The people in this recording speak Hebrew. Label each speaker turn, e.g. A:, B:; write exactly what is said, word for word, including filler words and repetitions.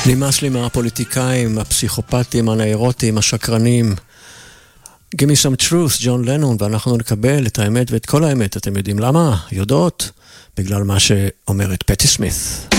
A: נמאס לי מהפוליטיקאים, הפסיכופטים, הנאירוטים, השקרנים. Give me some truth, ג'ון לנון, ואנחנו נקבל את האמת ואת כל האמת. אתם יודעים למה? יודעות? בגלל מה שאומרת פטי סמית.